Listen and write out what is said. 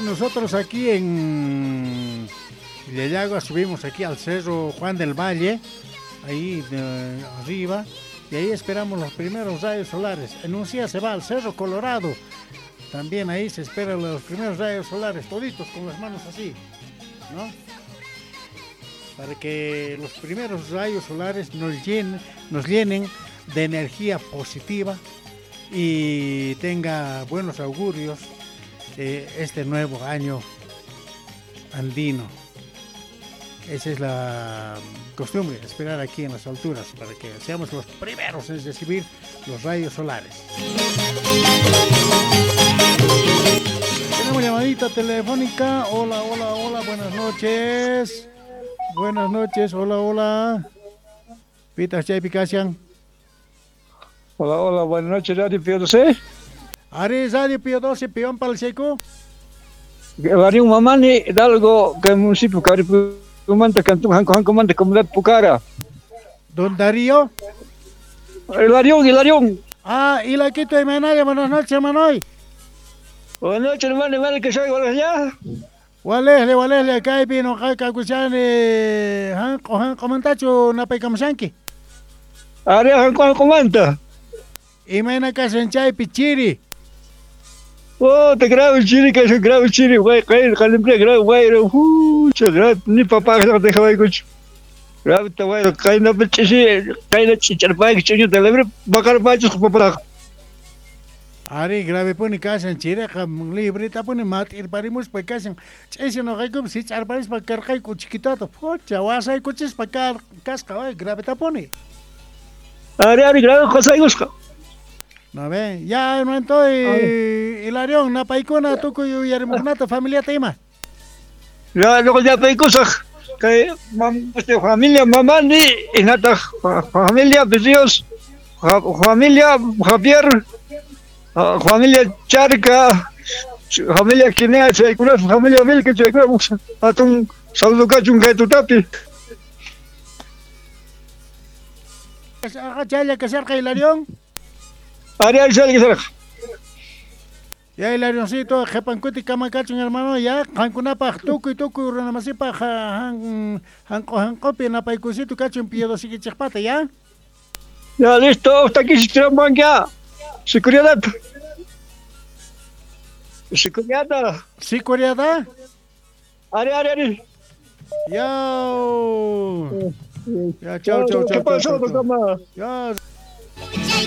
nosotros aquí en Villallagua subimos aquí al Cerro Juan del Valle, ahí arriba, y ahí esperamos los primeros rayos solares. En un día se va al Cerro Colorado, también ahí se esperan los primeros rayos solares, toditos con las manos así, ¿no? Para que los primeros rayos solares nos llenen de energía positiva y tenga buenos augurios este nuevo año andino. Esa es la costumbre, esperar aquí en las alturas para que seamos los primeros en recibir los rayos solares. Tenemos llamadita telefónica. Hola, buenas noches. Buenas noches, hola. Pitas Chay Picacian. Hola, buenas noches, Radio Pío 12. Ari Radio Pío 12, Pion Palseco. Varios mamani, Hidalgo, que el municipio Caripumanta, Cantujan Comanda, Comunidad Pucara. Don Darío. Hilarión. Ah, y la quito de Manaya, buenas noches, hermano. Buenas noches, hermano, que soy allá. Walele, acá hay pino, acá escuchan, comentacho, Napay Kamsanki. Área, comanda. Y mena Casenchay Pichiri. Oh, te grabo chiri, que se grabo chiri, güey, calimbre, grabo, güey, ni papá, que no te deja, güey, grabo, te voy a caer en la peche, caer en chicharpa, que chuño te lebre, bajar pachos, papá. Ari, grave pone Casen Chiri, libre, tapone mat, ir parimos para Casen. Ese no hay como si charparis para cargar con chiquitato, pocha, vas a coches para car, casca, grave tapone. Ari, grabo, cosa y busca. No ve, ya no estoy Hilarión, Napaicona, Tuco y Yarimognata, familia Tema. Ya, luego ya hay cosas que familia mamá ni nata, familia Berríos, familia Javier, familia Charca, familia Quinea, familia Vilque, atún saludo cachun que tu tapi. Chaya que cerca Hilarión. Ariel sale que Ya Hilarioncito, Jepancuti Camacachun, hermano, ya, Hankunapa, Tuco y Ranamasipa, Hancopi, Napaicusito, Cachun, Piedo, Sigue Chapata, ¿ya? Ya, listo, hasta aquí se van ya. Seguridad. Seguridad. Ari. Ya, chao. ¿Qué pasó, mamá? Ya.